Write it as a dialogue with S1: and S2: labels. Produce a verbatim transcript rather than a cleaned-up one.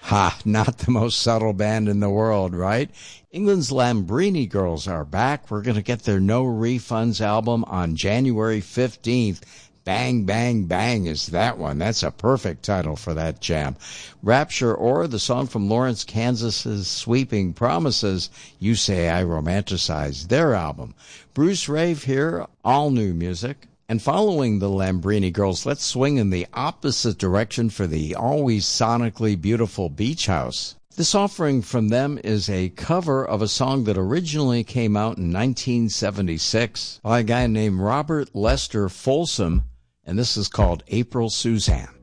S1: Ha, not the most subtle band in the world, right? England's Lambrini Girls are back. We're going to get their No Refunds album on January fifteenth. Bang, Bang, Bang is that one. That's a perfect title for that jam. Rapture, or the song from Lawrence, Kansas's Sweeping Promises, You Say I Romanticize, their album. Bruce Rave here, all new music. And following the Lambrini Girls, let's swing in the opposite direction for the always sonically beautiful Beach House. This offering from them is a cover of a song that originally came out in nineteen seventy-six by a guy named Robert Lester Folsom, and this is called April Suzanne.